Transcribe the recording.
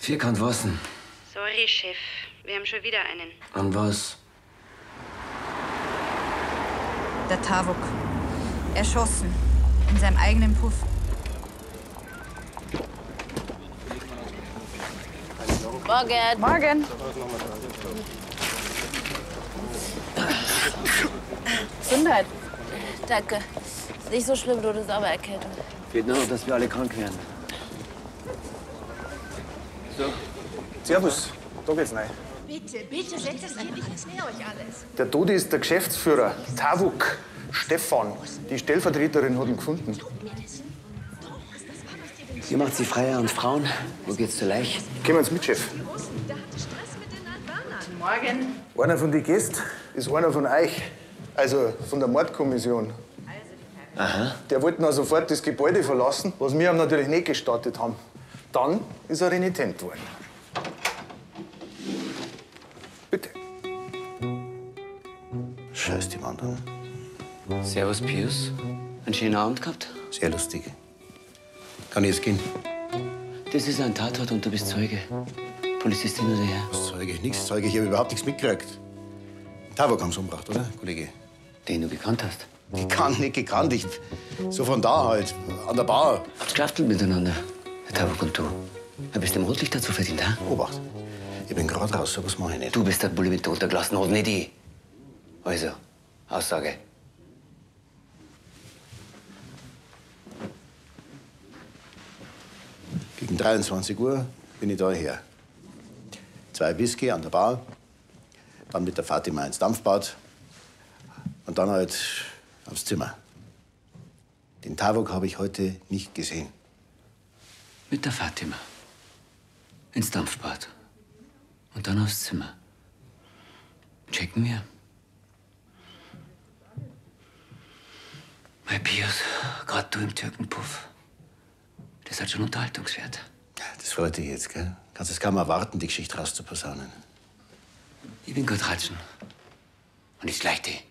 Vierkant was denn? Sorry, Chef. Wir haben schon wieder einen. An was? Der Tavuk. Erschossen. In seinem eigenen Puff. Morgen. Morgen. Gesundheit. Danke. Ist nicht so schlimm, nur das ist aber Erkältung. Fehlt nur noch, dass wir alle krank werden. So. Servus, da geht's rein. Bitte, setzt es hier nicht, ich sehe euch alles. Der Todi ist der Geschäftsführer, Tavuk, Stefan. Die Stellvertreterin hat ihn gefunden. Hier macht sie Freier und Frauen. Wo geht's zur Leich? Kommen Sie mit, Chef. Morgen. Einer von den Gästen ist einer von euch, also von der Mordkommission. Aha. Der wollte noch sofort das Gebäude verlassen, was wir ihm natürlich nicht gestattet haben. Dann ist er renitent worden. Bitte. Scheiß die anderen. Servus, Pius. Einen schönen Abend gehabt? Sehr lustig. Kann ich jetzt gehen? Das ist ein Tatort und du bist Zeuge. Polizistin oder her? Was Zeuge? Nichts Zeuge. Ich habe überhaupt nichts mitgekriegt. Tavuk haben sie umgebracht, oder, Kollege? Den du gekannt hast. Gekannt, nicht gekannt. So von da halt, an der Bar. Habt geschlaftelt miteinander, der Tavuk und du. Da bist du im Rotlicht dazu verdient, ha? Obacht. Ich bin gerade raus, so was mache ich nicht. Du bist der Bulli mit der untergelassenen Hose, nicht ich. Also, Aussage. Gegen 23 Uhr bin ich da her. 2 Whisky an der Bar, dann mit der Fatima ins Dampfbad und dann halt aufs Zimmer. Den Tavuk habe ich heute nicht gesehen. Mit der Fatima. Ins Dampfbad. Und dann aufs Zimmer. Checken wir. Mein Pius, grad du im Türkenpuff. Das hat schon Unterhaltungswert. Das freut dich jetzt, gell? Kannst es kaum erwarten, die Geschichte rauszuposaunen. Ich bin gut ratschen. Und ich gleich die.